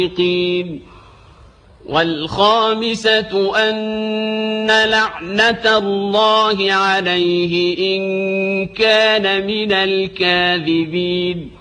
والخامسة أن لعنة الله عليه إن كان من الكاذبين.